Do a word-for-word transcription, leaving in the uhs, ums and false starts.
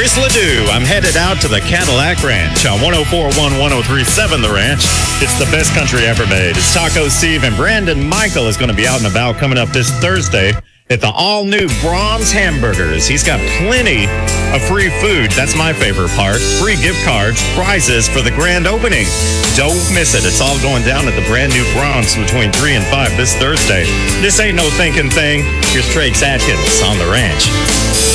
Chris Ledoux. I'm headed out to the Cadillac Ranch on one oh four point one, one oh three point seven The Ranch. It's the best country ever made. It's Taco Steve, and Brandon Michael is going to be out and about coming up this Thursday at the all-new Brahms Hamburgers. He's got plenty of free food. That's my favorite part. Free gift cards, prizes for the grand opening. Don't miss it. It's all going down at the brand new Brahms between three and five this Thursday. This ain't no thinking thing. Here's Trey Atkins on The Ranch.